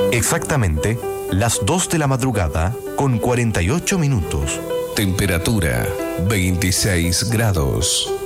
Exactamente las 2 de la madrugada con 48 minutos. Temperatura 26 grados.